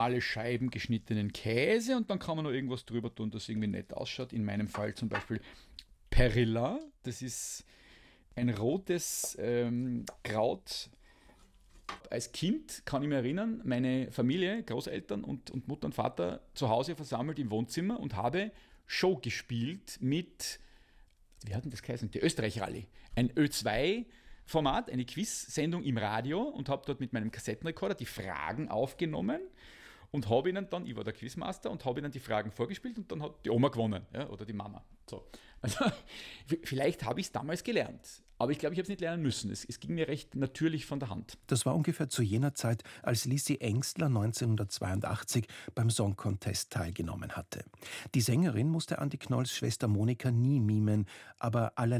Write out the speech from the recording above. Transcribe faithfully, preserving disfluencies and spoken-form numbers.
alle Scheiben geschnittenen Käse und dann kann man noch irgendwas drüber tun, das irgendwie nett ausschaut. In meinem Fall zum Beispiel Perilla. Das ist ein rotes ähm, Kraut. Als Kind kann ich mich erinnern, meine Familie, Großeltern und, und Mutter und Vater zu Hause versammelt im Wohnzimmer und habe Show gespielt mit, wie hat denn das geheißen? Die Österreich-Rallye. Ein Ö zwei Format, eine Quiz-Sendung im Radio und habe dort mit meinem Kassettenrekorder die Fragen aufgenommen und habe ihnen dann, ich war der Quizmaster und habe ihnen die Fragen vorgespielt und dann hat die Oma gewonnen, ja, oder die Mama. So. Also, vielleicht habe ich es damals gelernt, aber ich glaube, ich habe es nicht lernen müssen. Es, es ging mir recht natürlich von der Hand. Das war ungefähr zu jener Zeit, als Lissi Engstler neunzehnhundertzweiundachtzig beim Song Contest teilgenommen hatte. Die Sängerin musste Andi Knolls Schwester Monika nie mimen, aber allerlei